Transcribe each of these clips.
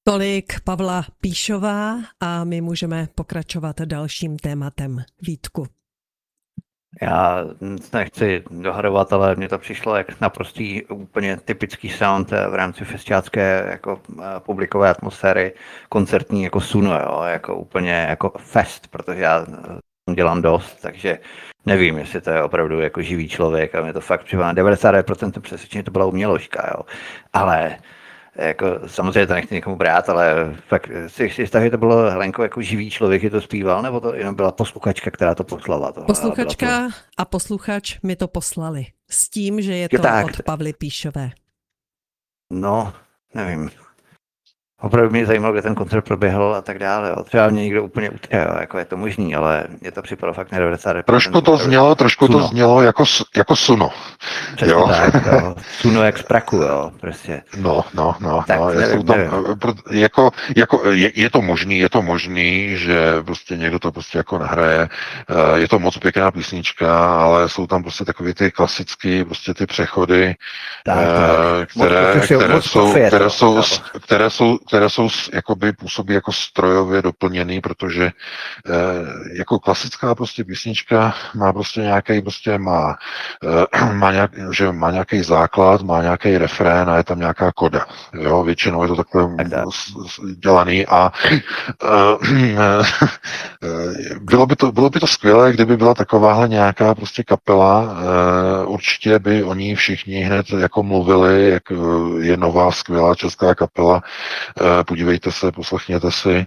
Tolik Pavla Píšová a my můžeme pokračovat dalším tématem. Vítku. Já nechci dohadovat, ale mně to přišlo jak naprostý úplně typický sound v rámci festiácké jako publikové atmosféry, koncertní jako Suno, jo, jako úplně jako fest, protože já dělám dost, takže nevím, jestli to je opravdu jako živý člověk a mě to fakt připadá 99% přesvědčení, to byla uměložka, jo, ale jako, samozřejmě to nechci někomu brát, ale fakt si jistá, že to bylo Helenko jako živý člověk, je to zpíval, nebo to jenom byla posluchačka, která to poslala? Posluchačka a posluchač mi to poslali. S tím, že je to tak, od Pavly Píšové. No, nevím. Opravdu mě zajímalo, kde ten koncert proběhl a tak dále. Jo. Třeba mě někdo úplně utře, jako je to možný, ale mě to připadalo fakt na 90%. Trošku to znělo jako Suno. Přesně jo. Tak, jo. Suno jak z praku, jo, prostě. No. Tak, nevím. Je to možný, že prostě někdo to prostě jako nahraje. Je to moc pěkná písnička, ale jsou tam prostě takový ty klasické prostě ty přechody, které jsou jakoby působí jako strojově doplněný, protože jako klasická prostě písnička má prostě nějaký prostě má nějaký základ, má nějaký refrén a je tam nějaká koda. Jo, většinou je to takhle dělaný a bylo by to skvělé, kdyby byla takováhle nějaká prostě kapela, určitě by o ní všichni hned jako mluvili, jak je nová skvělá česká kapela, podívejte se, poslechněte si,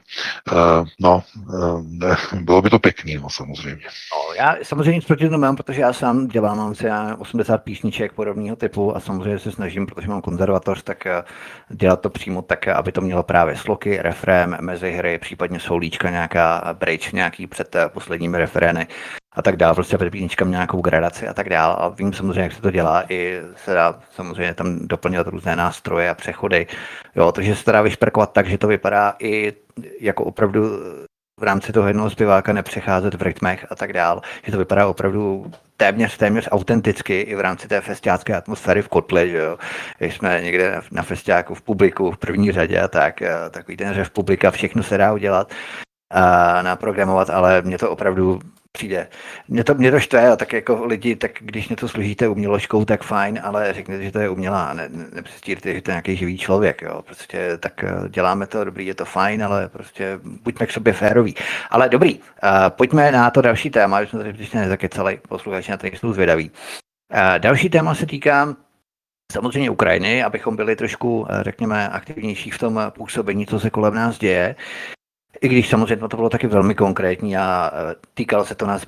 bylo by to pěkný, no, samozřejmě. No, já samozřejmě nic proti tomu mám, protože já sám mám 80 písniček podobného typu a samozřejmě se snažím, protože mám konzervatoř, tak dělat to přímo tak, aby to mělo právě sloky, refrén, mezihry, případně soulíčka, nějaká bridge, nějaký před posledními refrény a tak dále, prostě aby písnička měla nějakou gradaci a tak dále. A vím samozřejmě, jak se to dělá, i se dá samozřejmě tam doplňovat různé nástroje a přechody, jo, takže se to dá vyšperkovat tak, že to vypadá i jako opravdu v rámci toho jednoho zpěváka nepřecházet v rytmech a tak dál, že to vypadá opravdu téměř autenticky i v rámci té festiácké atmosféry v kotli, že jo. Když jsme někde na festiáku v publiku v první řadě a takový ten řev publika, všechno se dá udělat a naprogramovat, ale mně to opravdu přijde. Mě to štve, a tak jako lidi, tak když něco složíte uměložkou, tak fajn, ale řekněte, že to je umělá, nepřestíráte, že to je nějaký živý člověk, jo. Prostě tak děláme to, dobrý, je to fajn, ale prostě buďme k sobě féroví. Ale dobrý, pojďme na to další téma, aby jsme tady prostě nezakecali, posluchači na to nejsou zvědaví. Další téma se týká samozřejmě Ukrajiny, abychom byli trošku, řekněme, aktivnější v tom působení, co se kolem nás děje. I když samozřejmě to bylo taky velmi konkrétní a týkalo se to nás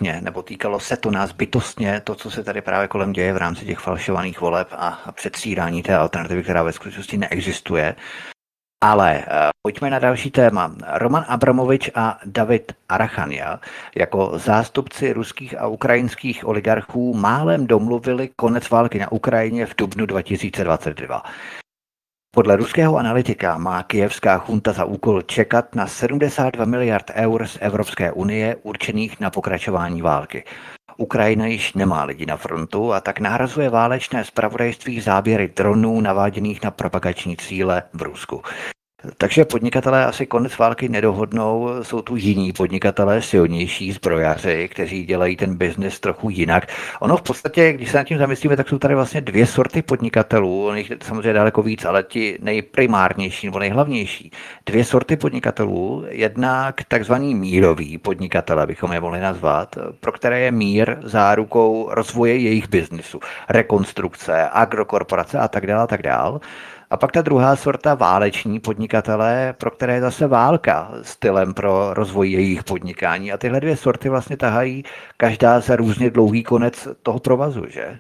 bytostně, to, co se tady právě kolem děje v rámci těch falšovaných voleb a předstírání té alternativy, která ve skutečnosti neexistuje. Ale pojďme na další téma. Roman Abramovič a David Arachanja jako zástupci ruských a ukrajinských oligarchů málem domluvili konec války na Ukrajině v dubnu 2022. Podle ruského analytika má kyjevská chunta za úkol čekat na 72 miliard eur z Evropské unie určených na pokračování války. Ukrajina již nemá lidi na frontu a tak nahrazuje válečné zpravodajství záběry dronů naváděných na propagační cíle v Rusku. Takže podnikatelé asi konec války nedohodnou, jsou tu jiní podnikatelé, silnější zbrojaři, kteří dělají ten biznis trochu jinak. Ono v podstatě, když se nad tím zamyslíme, tak jsou tady vlastně dvě sorty podnikatelů, on jich samozřejmě daleko víc, ale ti nejprimárnější nebo nejhlavnější. Dvě sorty podnikatelů, jednak takzvaný mírový podnikatelé, bychom je mohli nazvat, pro které je mír zárukou rozvoje jejich biznisu, rekonstrukce, agrokorporace a tak dále. A pak ta druhá sorta váleční podnikatelé, pro které je zase válka stylem pro rozvoj jejich podnikání. A tyhle dvě sorty vlastně tahají každá za různě dlouhý konec toho provazu, že?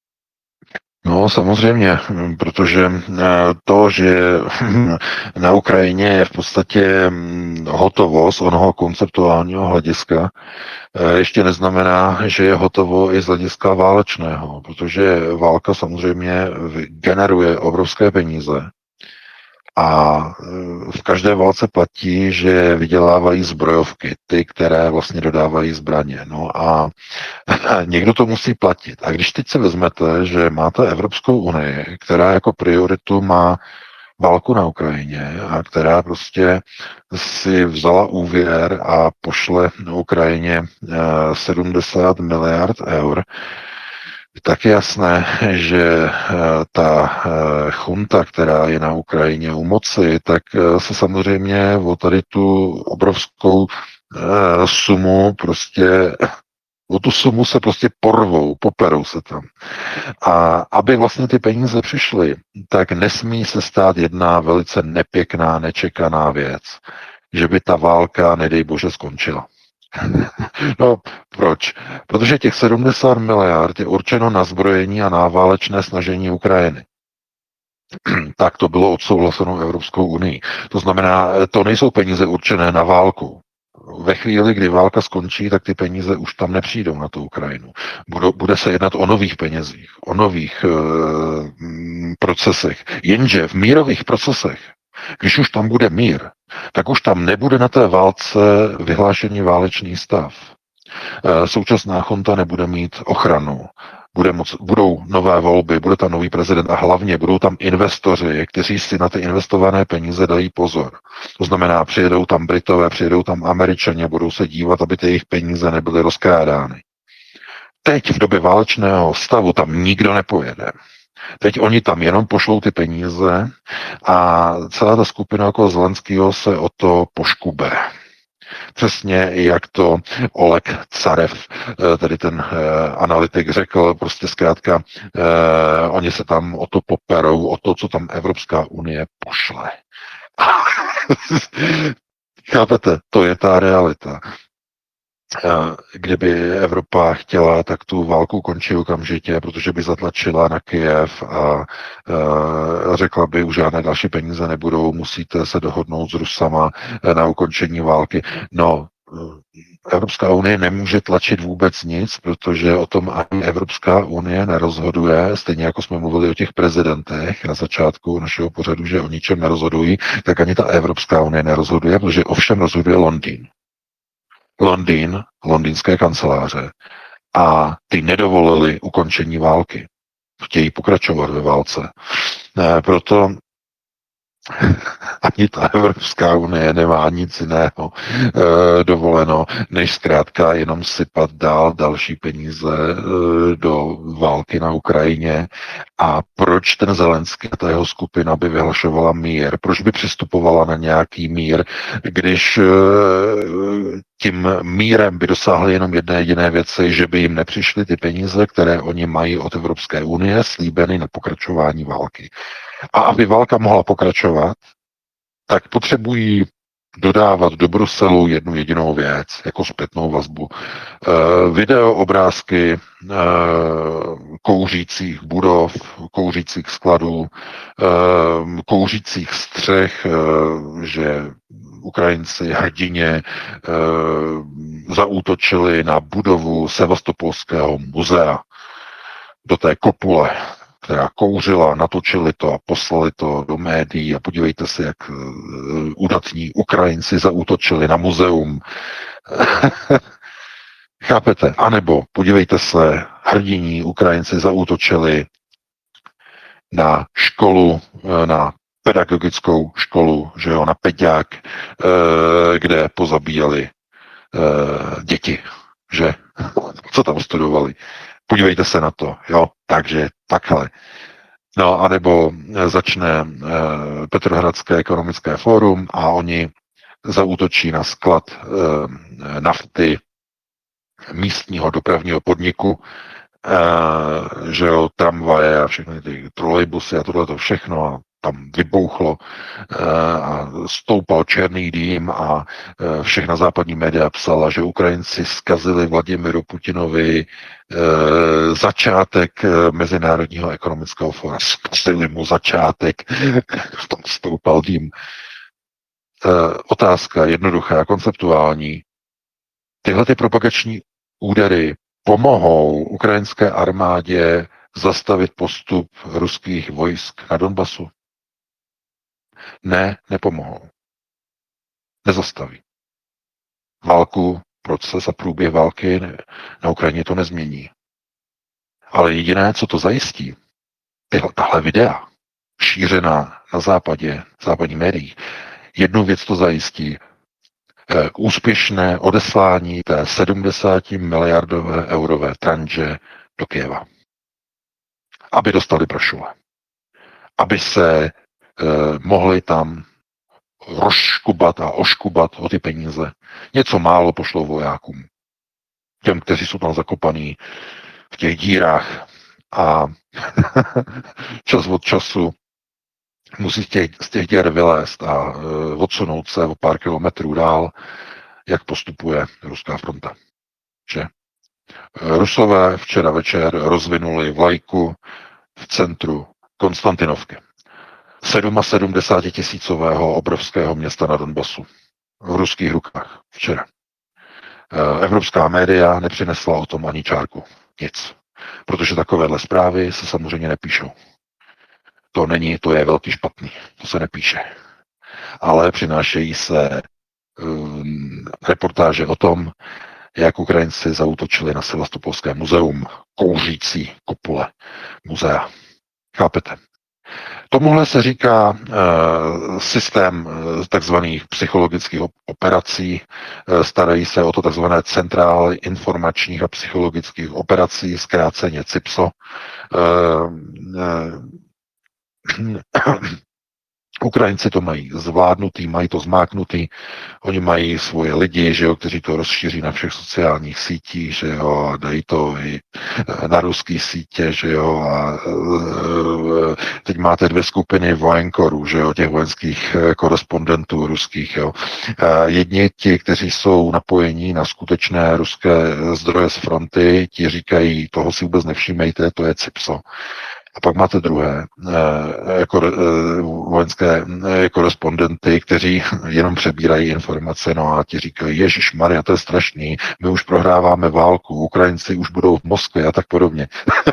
No samozřejmě, protože to, že na Ukrajině je v podstatě hotovo z onoho konceptuálního hlediska, ještě neznamená, že je hotovo i z hlediska válečného, protože válka samozřejmě generuje obrovské peníze a v každé válce platí, že vydělávají zbrojovky, ty, které vlastně dodávají zbraně. No a někdo to musí platit. A když teď se vezmete, že máte Evropskou unii, která jako prioritu má válku na Ukrajině a která prostě si vzala úvěr a pošle na Ukrajině 70 miliard eur, tak je jasné, že ta chunta, která je na Ukrajině u moci, tak se samozřejmě o tady tu obrovskou sumu prostě o tu sumu se prostě porvou, poperou se tam. A aby vlastně ty peníze přišly, tak nesmí se stát jedna velice nepěkná, nečekaná věc, že by ta válka, nedej bože, skončila. No, proč? Protože těch 70 miliard je určeno na zbrojení a na válečné snažení Ukrajiny. Tak to bylo odsouhlaseno Evropskou unii. To znamená, to nejsou peníze určené na válku. Ve chvíli, kdy válka skončí, tak ty peníze už tam nepřijdou na tu Ukrajinu. Bude se jednat o nových penězích, o nových procesech. Jenže v mírových procesech, když už tam bude mír, tak už tam nebude na té válce vyhlášený válečný stav. Současná chunta nebude mít ochranu. Budou nové volby, bude tam nový prezident a hlavně budou tam investoři, kteří si na ty investované peníze dají pozor. To znamená, přijedou tam Britové, přijedou tam Američané, budou se dívat, aby ty jejich peníze nebyly rozkrádány. Teď v době válečného stavu tam nikdo nepojede. Teď oni tam jenom pošlou ty peníze a celá ta skupina okolo Zelenského se o to poškube. Přesně jak to Oleg Carev, tedy ten analytik, řekl, prostě zkrátka, oni se tam o to poperou, o to, co tam Evropská unie pošle. Chápete, to je ta realita. Kdyby Evropa chtěla, tak tu válku končí okamžitě, protože by zatlačila na Kyjev a řekla by, už žádné další peníze nebudou, musíte se dohodnout s Rusama na ukončení války. No, Evropská unie nemůže tlačit vůbec nic, protože o tom ani Evropská unie nerozhoduje, stejně jako jsme mluvili o těch prezidentech na začátku našeho pořadu, že o ničem nerozhodují, tak ani ta Evropská unie nerozhoduje, protože o všem rozhoduje Londýn, londýnské kanceláře a ty nedovolili ukončení války. Chtějí pokračovat ve válce. Proto ani ta Evropská unie nemá nic jiného dovoleno, než zkrátka jenom sypat dál další peníze do války na Ukrajině. A proč ten Zelenský a ta jeho skupina by vyhlašovala mír? Proč by přistupovala na nějaký mír, když tím mírem by dosáhli jenom jedné jediné věci, že by jim nepřišly ty peníze, které oni mají od Evropské unie, slíbeny na pokračování války. A aby válka mohla pokračovat, tak potřebují dodávat do Bruselu jednu jedinou věc, jako zpětnou vazbu. Video, obrázky kouřících budov, kouřících skladů, kouřících střech, že Ukrajinci hrdině zaútočili na budovu Sevastopolského muzea do té kopule, která kouřila, natočili to a poslali to do médií a podívejte se, jak udatní Ukrajinci zaútočili na muzeum. Chápete? A nebo podívejte se, hrdiní Ukrajinci zaútočili na školu, na pedagogickou školu, že jo, na Peďák, kde pozabíjeli děti, že? Co tam studovali? Podívejte se na to, jo, takže takhle. No, anebo začne Petrohradské ekonomické fórum a oni zaútočí na sklad nafty místního dopravního podniku, že jo, tramvaje a všechny ty trolejbusy a tohleto všechno a tam vybouchlo a stoupal černý dým a všechna západní média psala, že Ukrajinci zkazili Vladimiru Putinovi začátek Mezinárodního ekonomického fóra. Zkazili mu začátek, tam stoupal dým. Otázka jednoduchá, konceptuální. Tyhle ty propagační údery pomohou ukrajinské armádě zastavit postup ruských vojsk na Donbasu? Ne, nepomohou. Nezastaví. Válku, proces a průběh války na Ukrajině to nezmění. Ale jediné, co to zajistí, tahle videa, šířená na západě, v západních médiích, jednu věc to zajistí. Úspěšné odeslání té 70 miliardové eurové tranže do Kyjeva. Aby dostali brošule. Aby se mohli tam rozškubat a oškubat o ty peníze. Něco málo pošlou vojákům. Těm, kteří jsou tam zakopaní v těch dírách a čas od času musí z těch děr vylézt a odsunout se o pár kilometrů dál, jak postupuje ruská fronta. Že? Rusové včera večer rozvinuli vlajku v centru Konstantinovky. 77 000 obrovského města na Donbasu. V ruských rukách včera. Evropská média nepřinesla o tom ani čárku. Nic. Protože takovéhle zprávy se samozřejmě nepíšou. To je velký špatný. To se nepíše. Ale přinášejí se reportáže o tom, jak Ukrajinci zaútočili na Sevastopolské muzeum, kouřící kopule muzea. Chápete? Tomuhle se říká systém takzvaných psychologických operací, starají se o to takzvané centrály informačních a psychologických operací, zkráceně CIPSO. Ukrajinci to mají zvládnutý, mají to zmáknutý, oni mají svoje lidi, že jo, kteří to rozšíří na všech sociálních sítích, že jo, a dají to i na ruský sítě, že jo, a teď máte 2 skupiny vojenkorů, že jo, těch vojenských korespondentů ruských, jo. Jedni ti, kteří jsou napojení na skutečné ruské zdroje z fronty, ti říkají, toho si vůbec nevšímejte, to je CIPSO. A pak máte druhé vojenské korespondenty, kteří jenom přebírají informace, no a ti říkají, ježišmarja, to je strašný, my už prohráváme válku, Ukrajinci už budou v Moskvě a tak podobně.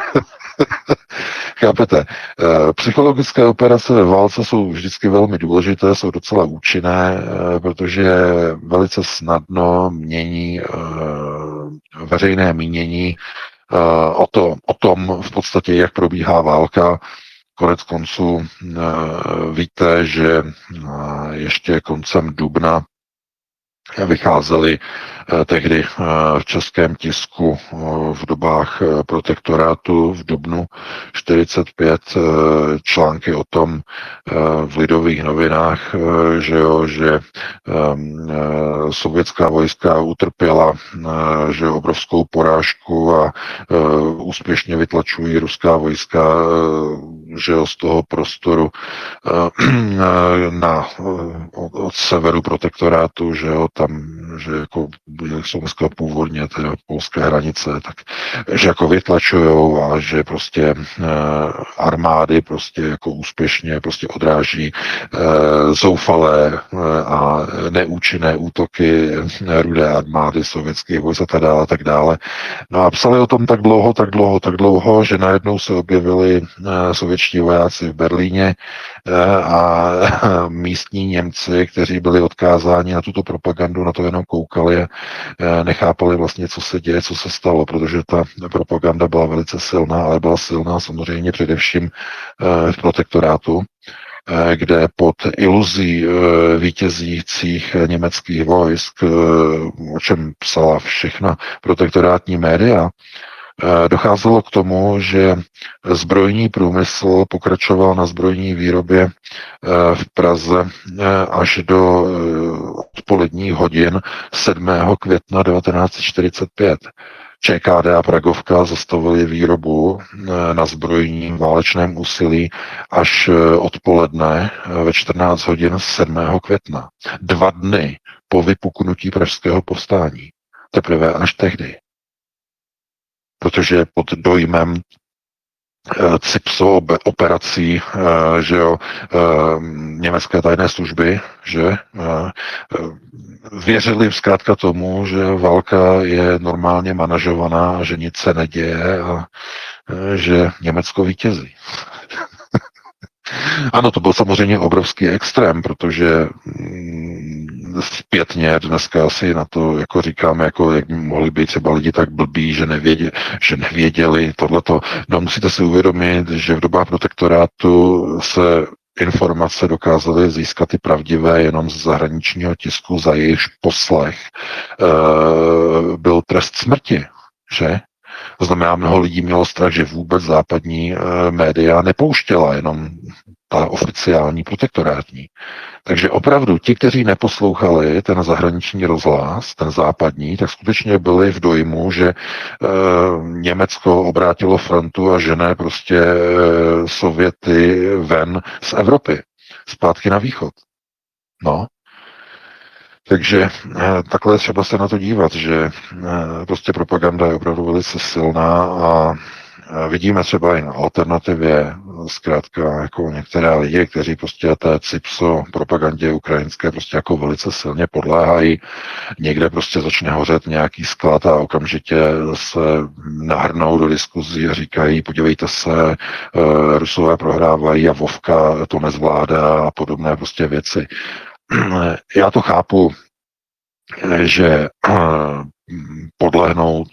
Chápete? Psychologické operace ve válce jsou vždycky velmi důležité, jsou docela účinné, protože velice snadno mění veřejné mínění o tom v podstatě, jak probíhá válka. Konec konců víte, že ještě koncem dubna vycházely tehdy v českém tisku v dobách protektorátu v dubnu 45 články o tom v Lidových novinách, že sovětská vojska utrpěla že obrovskou porážku a úspěšně vytlačují ruská vojska že z toho prostoru od severu protektorátu, že tam, že jako jsou dneska původně té polské hranice, tak že jako vytlačujou a že prostě armády prostě jako úspěšně prostě odráží zoufalé a neúčinné útoky rudé armády sovětských vojsk a tak dále. No a psali o tom tak dlouho, že najednou se objevili sovětští vojáci v Berlíně a místní Němci, kteří byli odkázáni na tuto propagandu, na to jenom koukali a nechápali vlastně, co se děje, co se stalo, protože ta propaganda byla velice silná, ale byla silná samozřejmě především v protektorátu, kde pod iluzí vítězících německých vojsk, o čem psala všechna protektorátní média, docházelo k tomu, že zbrojní průmysl pokračoval na zbrojní výrobě v Praze až do odpoledních hodin 7. května 1945. ČKD a Pragovka zastavili výrobu na zbrojním válečném úsilí až odpoledne ve 14 hodin 7. května. 2 dny po vypuknutí pražského povstání. Teprve až tehdy. Protože pod dojmem CIPSO operací, že jo, německé tajné služby, že věřili zkrátka tomu, že válka je normálně manažovaná, že nic se neděje a že Německo vítězí. Ano, to byl samozřejmě obrovský extrém, protože zpětně dneska asi na to jako říkáme, jako jak mohli být třeba lidi tak blbí, že nevěděli tohleto. No musíte si uvědomit, že v dobách protektorátu se informace dokázaly získat i pravdivé jenom z zahraničního tisku, za jejichž poslech byl trest smrti, že? To znamená, mnoho lidí mělo strach, že vůbec západní média nepouštěla, jenom ta oficiální protektorátní. Takže opravdu ti, kteří neposlouchali ten zahraniční rozhlas, ten západní, tak skutečně byli v dojmu, že Německo obrátilo frontu a žene prostě Sověty ven z Evropy, zpátky na východ. No, takže takhle třeba se na to dívat, že prostě propaganda je opravdu velice silná a vidíme třeba i na alternativě, zkrátka jako některé lidi, kteří prostě té CIPSO propagandě ukrajinské prostě jako velice silně podléhají. Někde prostě začne hořet nějaký sklad a okamžitě se nahrnou do diskuzí a říkají, podívejte se, Rusové prohrávají a Vovka to nezvládá a podobné prostě věci. Já to chápu, že podlehnout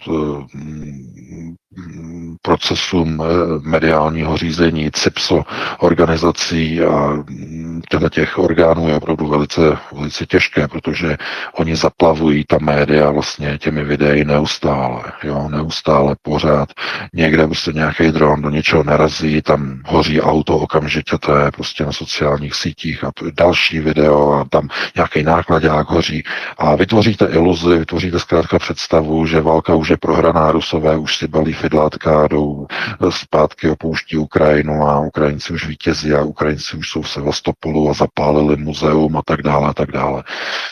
procesům mediálního řízení, CIPSO organizací a těch orgánů je opravdu velice, velice těžké, protože oni zaplavují ta média vlastně těmi videí neustále, neustále pořád. Někde prostě nějaký dron do něčeho narazí, tam hoří auto okamžitě, to je prostě na sociálních sítích a to je další video a tam nějaký nákladák hoří a vytvoříte iluzi, vytvoříte zkrátka představu, že válka už je prohraná, Rusové už si balí fidlátka, jdou zpátky, opouští Ukrajinu a Ukrajinci už vítězí a Ukrajinci už jsou v Sevastopolu a zapálili muzeum a tak dále a tak dále.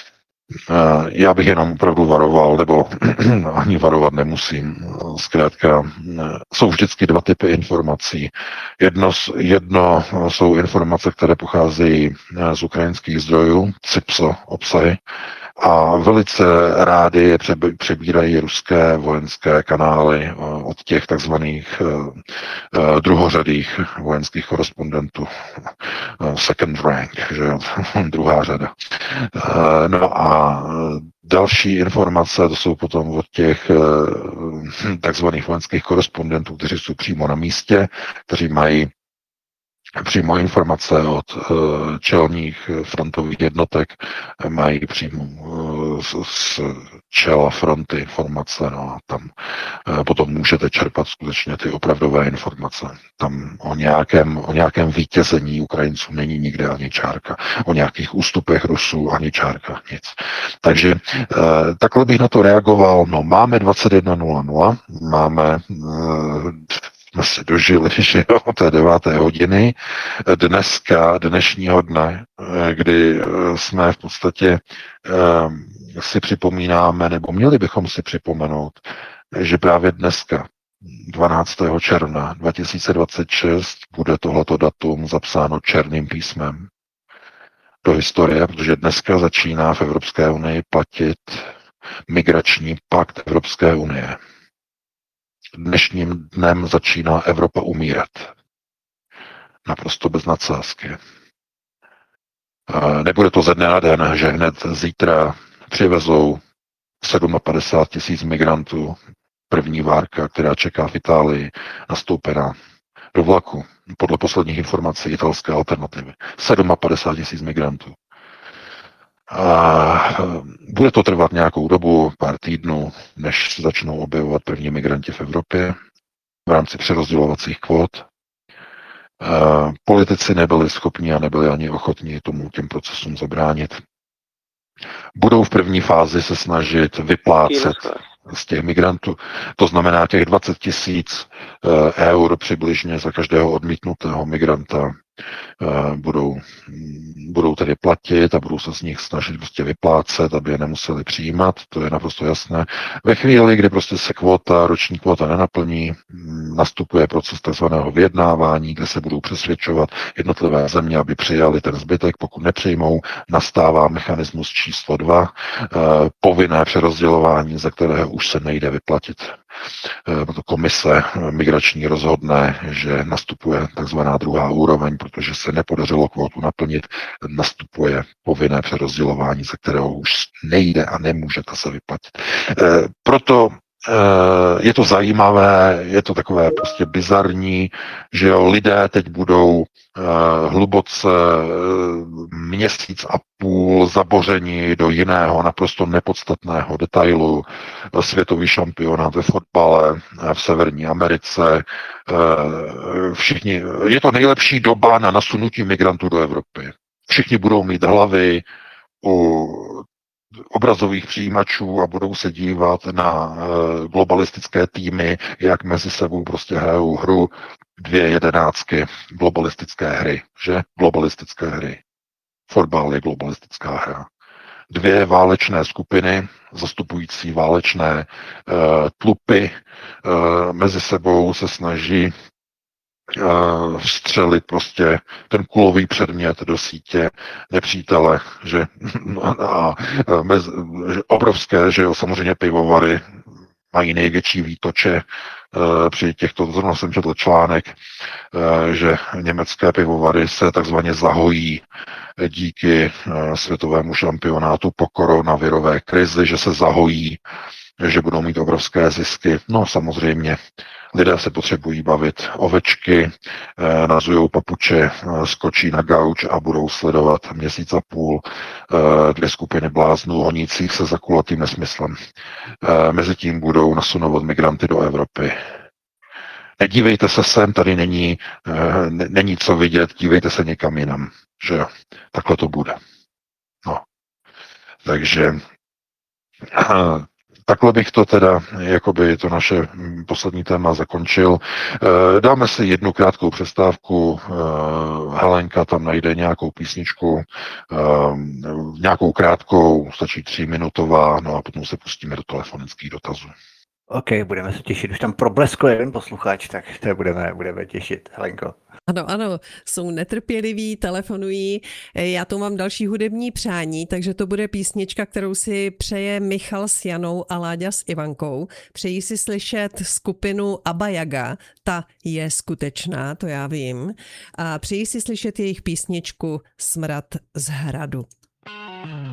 Já bych jenom opravdu varoval, nebo ani varovat nemusím. Zkrátka, jsou vždycky dva typy informací. Jedno jsou informace, které pocházejí z ukrajinských zdrojů, CIPSO obsahy, a velice rádi je přebírají ruské vojenské kanály od těch takzvaných druhořadých vojenských korespondentů. Second rank, že jo, druhá řada. No a další informace, to jsou potom od těch takzvaných vojenských korespondentů, kteří jsou přímo na místě, kteří mají přímo informace od čelních frontových jednotek, mají přímo z čela fronty informace, no a tam potom můžete čerpat skutečně ty opravdové informace. Tam o nějakém vítězení Ukrajinců není nikde ani čárka. O nějakých ústupech Rusů ani čárka, nic. Takže takhle bych na to reagoval. No, máme 21:00, máme jsme se dožili, že jo, té 9. hodiny dnešního dne, kdy jsme v podstatě si připomínáme, nebo měli bychom si připomenout, že právě dneska, 12. června 2026, bude tohleto datum zapsáno černým písmem do historie, protože dneska začíná v Evropské unii platit migrační pakt Evropské unie. Dnešním dnem začíná Evropa umírat. Naprosto bez nadsázky. Nebude to ze dne na den, že hned zítra přivezou 57 000 migrantů. První várka, která čeká v Itálii, nastoupená do vlaku. Podle posledních informací italské alternativy. 57 000 migrantů. A bude to trvat nějakou dobu, pár týdnů, než se začnou objevovat první migranti v Evropě v rámci přerozdělovacích kvót. Politici nebyli schopni a nebyli ani ochotní těm procesům zabránit. Budou v první fázi se snažit vyplácet z těch migrantů, to znamená těch 20 000 eur přibližně za každého odmítnutého migranta budou tedy platit a budou se z nich snažit prostě vyplácet, aby je nemuseli přijímat, to je naprosto jasné. Ve chvíli, kdy prostě se roční kvóta nenaplní, nastupuje proces takzvaného vyjednávání, kde se budou přesvědčovat jednotlivé země, aby přijali ten zbytek, pokud nepřijmou, nastává mechanismus číslo 2, povinné přerozdělování, ze kterého už se nejde vyplatit. komise migrační rozhodne, že nastupuje takzvaná druhá úroveň, protože se nepodařilo kvotu naplnit, nastupuje povinné přerozdělování, ze kterého už nejde a nemůžete se vyplatit. Proto je to zajímavé, je to takové prostě bizarní, že jo, lidé teď budou hluboce měsíc a půl zaboření do jiného naprosto nepodstatného detailu. Světový šampionát ve fotbale v Severní Americe. Všichni, je to nejlepší doba na nasunutí migrantů do Evropy. Všichni budou mít hlavy u obrazových přijímačů a budou se dívat na globalistické týmy, jak mezi sebou prostě hrajou hru 2 jedenáctky globalistické hry, že? Globalistické hry. Fotbal je globalistická hra. 2 válečné skupiny, zastupující válečné tlupy, mezi sebou se snaží vstřelit prostě ten kulový předmět do sítě nepřítele, že že obrovské, že jo, samozřejmě pivovary mají největší výtoče při těchto, zrovna jsem četl článek, že německé pivovary se takzvaně zahojí díky světovému šampionátu po koronavirové krizi, že se zahojí, že budou mít obrovské zisky. No samozřejmě, lidé se potřebují bavit. Ovečky nazujou papuče, skočí na gauč a budou sledovat měsíc a půl 2 skupiny bláznů honících se za kulatým nesmyslem. Mezitím budou nasunovat migranty do Evropy. Nedívejte se sem, tady není co vidět, dívejte se někam jinam. Že jo? Takhle to bude. No. Takže takhle bych to teda, jakoby to naše poslední téma zakončil. Dáme si jednu krátkou přestávku. Helenka tam najde nějakou písničku, nějakou krátkou, stačí 3minutová, no a potom se pustíme do telefonických dotazů. OK, budeme se těšit. Už tam probleskl jeden posluchač, tak to budeme těšit. Helenko. Ano, jsou netrpěliví, telefonují. Já tu mám další hudební přání, takže to bude písnička, kterou si přeje Michal s Janou a Láďa s Ivankou. Přejí si slyšet skupinu Abba Yaga, ta je skutečná, to já vím. A přejí si slyšet jejich písničku Smrad z hradu.